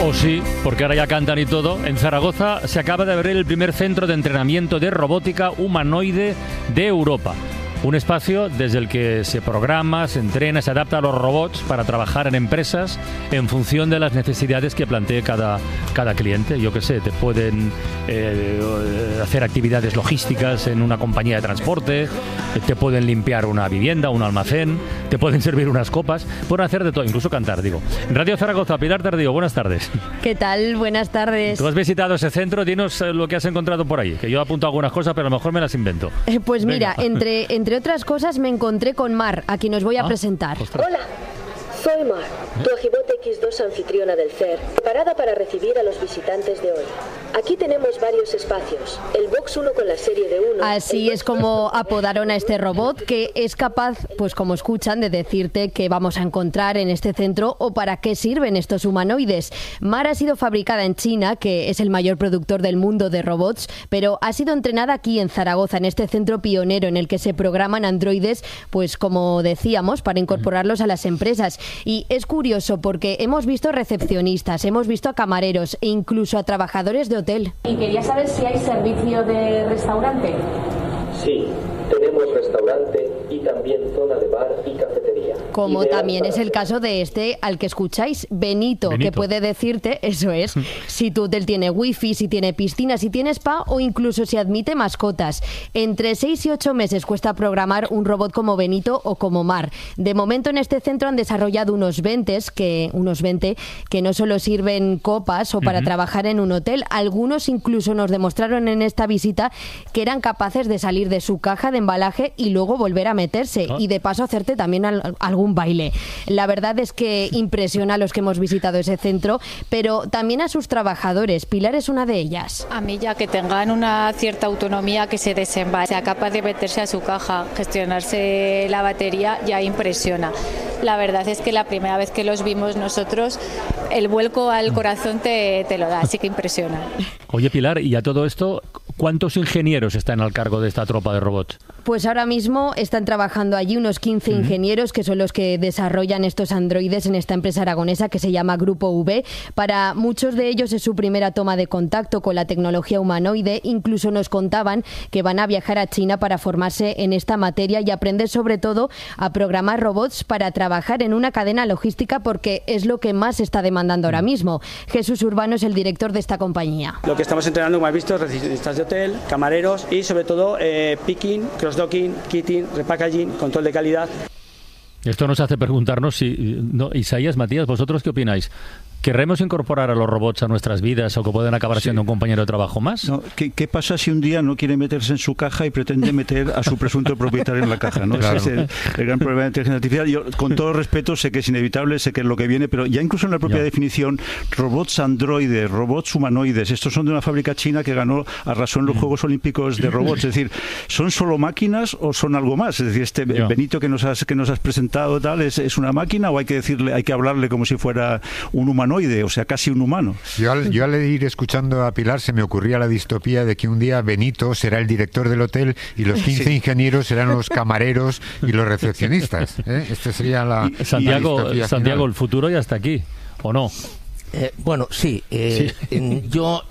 Pues sí, porque ahora ya cantan y todo. En Zaragoza se acaba de abrir el primer centro de entrenamiento de robótica humanoide de Europa. Un espacio desde el que se programa, se entrena, se adapta a los robots para trabajar en empresas en función de las necesidades que plantee cada cliente. Yo qué sé, te pueden hacer actividades logísticas en una compañía de transporte, te pueden limpiar una vivienda, un almacén, te pueden servir unas copas, pueden hacer de todo, incluso cantar, digo. Radio Zaragoza, Pilar Tardío, buenas tardes. ¿Qué tal? Buenas tardes. Tú has visitado ese centro, dinos lo que has encontrado por ahí, que yo apunto algunas cosas, pero a lo mejor me las invento. Pues mira, entre otras cosas me encontré con Mar, a quien os voy a presentar. Ostras. Hola, soy Mar, tu Agibot X2 anfitriona del CER, preparada para recibir a los visitantes de hoy. Aquí tenemos varios espacios, el box 1 con la serie de 1. Así es como apodaron a este robot, que es capaz, pues como escuchan, de decirte qué vamos a encontrar en este centro o para qué sirven estos humanoides. Mar ha sido fabricada en China, que es el mayor productor del mundo de robots, pero ha sido entrenada aquí en Zaragoza, en este centro pionero en el que se programan androides, pues como decíamos, para incorporarlos a las empresas. Y es curioso porque hemos visto recepcionistas, hemos visto a camareros e incluso a trabajadores de hotel. Y quería saber si hay servicio de restaurante. Sí, tenemos restaurante y también zona de bar y cafetería. Como también es el caso de este al que escucháis, Benito, que puede decirte, eso es, si tu hotel tiene wifi, si tiene piscina, si tiene spa o incluso si admite mascotas. Entre 6 y 8 meses cuesta programar un robot como Benito o como Mar. De momento en este centro han desarrollado unos 20 que no solo sirven copas o para trabajar en un hotel, algunos incluso nos demostraron en esta visita que eran capaces de salir de su caja de embalaje y luego volver a meterse y de paso hacerte también algún baile. La verdad es que impresiona a los que hemos visitado ese centro, pero también a sus trabajadores. Pilar es una de ellas. A mí, ya que tengan una cierta autonomía, que se desenvase, sea capaz de meterse a su caja, gestionarse la batería, ya impresiona. La verdad es que la primera vez que los vimos nosotros, el vuelco al corazón te lo da, así que impresiona. Oye, Pilar, y a todo esto, ¿cuántos ingenieros están al cargo de esta tropa de robots? Pues ahora mismo están trabajando allí unos 15 ingenieros que son los que desarrollan estos androides en esta empresa aragonesa que se llama Grupo V. Para muchos de ellos es su primera toma de contacto con la tecnología humanoide. Incluso nos contaban que van a viajar a China para formarse en esta materia y aprender sobre todo a programar robots para trabajar en una cadena logística, porque es lo que más se está demandando ahora mismo. Jesús Urbano es el director de esta compañía. Lo que estamos entrenando, como has visto, recepcionistas de hotel, camareros y sobre todo picking, cross-docking, kitting, repackaging, control de calidad. Esto nos hace preguntarnos si... No, Isaías, Matías, ¿vosotros qué opináis? ¿Querremos incorporar a los robots a nuestras vidas o que pueden acabar siendo un compañero de trabajo más? No, ¿qué pasa si un día no quiere meterse en su caja y pretende meter a su presunto propietario en la caja? ¿No? Claro. Ese es el gran problema de la inteligencia artificial. Yo, con todo respeto, sé que es inevitable, sé que es lo que viene, pero ya incluso en la propia definición, robots androides, robots humanoides, estos son de una fábrica china que arrasó en los Juegos Olímpicos de robots. Es decir, ¿son solo máquinas o son algo más? Es decir, Benito que nos has presentado tal, ¿es una máquina o hay que hablarle como si fuera un humanoide? O sea, casi un humano. Yo al ir escuchando a Pilar se me ocurría la distopía de que un día Benito será el director del hotel y los 15 ingenieros serán los camareros y los recepcionistas. Esta sería la Santiago, el futuro ya está aquí, ¿o no? Bueno, sí. Yo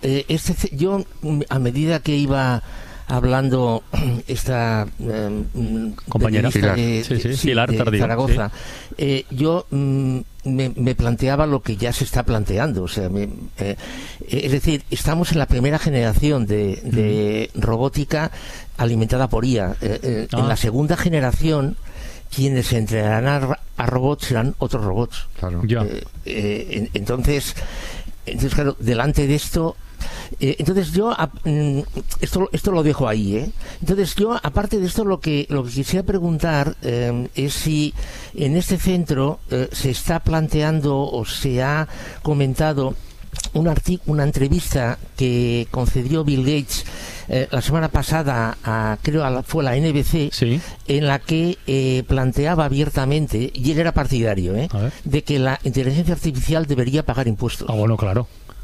a medida que iba hablando esta compañera Pilar Tardío, Zaragoza, yo me planteaba lo que ya se está planteando. O sea, es decir, estamos en la primera generación de robótica alimentada por IA. En la segunda generación, quienes entrenarán a robots serán otros robots. Claro. Entonces, claro, delante de esto, entonces yo esto lo dejo ahí, Entonces yo, aparte de esto, lo que quisiera preguntar es si en este centro se está planteando o se ha comentado una entrevista que concedió Bill Gates la semana pasada fue la NBC, en la que planteaba abiertamente, y él era partidario, de que la inteligencia artificial debería pagar impuestos. Bueno, claro.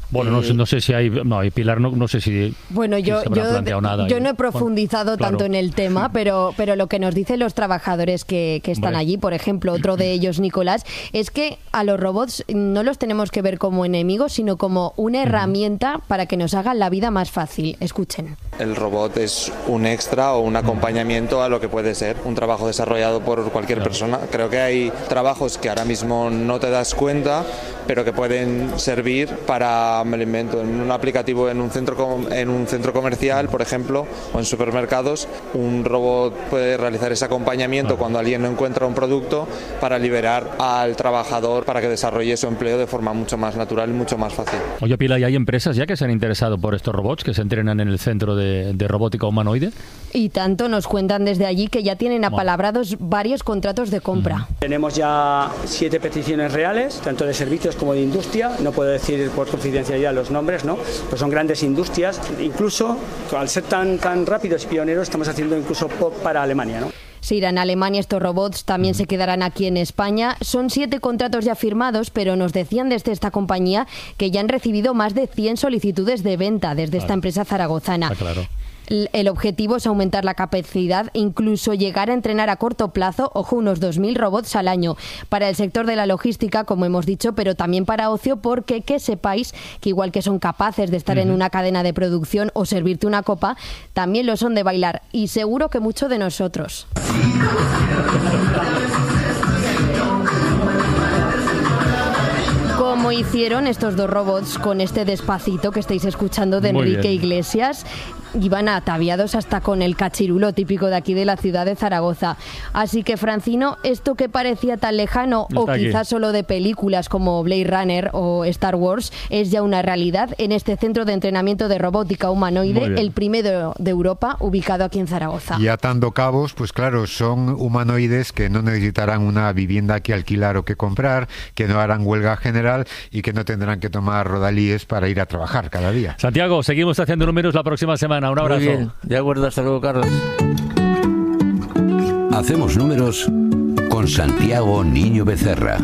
Bueno, no sé si hay... No, y Pilar no sé si... Bueno, yo no he profundizado tanto en el tema, pero lo que nos dicen los trabajadores que están allí, por ejemplo, otro de ellos, Nicolás, es que a los robots no los tenemos que ver como enemigos, sino como una herramienta para que nos hagan la vida más fácil. Escuchen. El robot es un extra o un acompañamiento a lo que puede ser un trabajo desarrollado por cualquier persona. Creo que hay trabajos que ahora mismo no te das cuenta, pero que pueden servir para, me lo invento, en un aplicativo en un centro comercial, por ejemplo, o en supermercados, un robot puede realizar ese acompañamiento cuando alguien no encuentra un producto para liberar al trabajador para que desarrolle su empleo de forma mucho más natural y mucho más fácil. Oye, Pilar, ¿y hay empresas ya que se han interesado por estos robots que se entrenan en el Centro de Robótica Humanoide? Y tanto nos cuentan desde allí que ya tienen apalabrados varios contratos de compra. Tenemos ya 7 peticiones reales, tanto de servicios como de industria. No puedo decir por confidencialidad los nombres, ¿no? Pues son grandes industrias. Incluso, al ser tan rápidos y pioneros, estamos haciendo incluso pop para Alemania, ¿no? Se irán a Alemania estos robots, también se quedarán aquí en España. Son 7 contratos ya firmados, pero nos decían desde esta compañía que ya han recibido más de 100 solicitudes de venta desde esta empresa zaragozana. Claro. El objetivo es aumentar la capacidad, incluso llegar a entrenar a corto plazo, ojo, unos 2.000 robots al año para el sector de la logística, como hemos dicho, pero también para ocio, porque que sepáis que igual que son capaces de estar en una cadena de producción o servirte una copa, también lo son de bailar, y seguro que mucho de nosotros. Como hicieron estos 2 robots con este Despacito que estáis escuchando de Enrique Iglesias. Iban ataviados hasta con el cachirulo típico de aquí de la ciudad de Zaragoza. Así que, Francino, esto que parecía tan lejano o quizás solo de películas como Blade Runner o Star Wars es ya una realidad en este centro de entrenamiento de robótica humanoide, el primero de Europa, ubicado aquí en Zaragoza. Y atando cabos, pues claro, son humanoides que no necesitarán una vivienda que alquilar o que comprar, que no harán huelga general y que no tendrán que tomar rodalíes para ir a trabajar cada día. Santiago, seguimos haciendo números la próxima semana. Un abrazo. Muy bien, de acuerdo, hasta luego, Carlos. Hacemos números con Santiago Niño Becerra.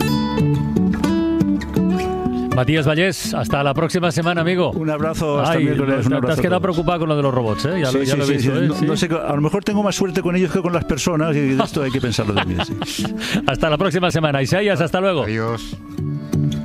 Matías Vallés, hasta la próxima semana, amigo. Un abrazo, hasta miércoles. Te has quedado preocupado con lo de los robots, ¿eh? Ya lo he visto, ¿eh? No sé, a lo mejor tengo más suerte con ellos que con las personas, y esto hay que pensarlo también. Hasta la próxima semana. Isaías, hasta luego. Adiós.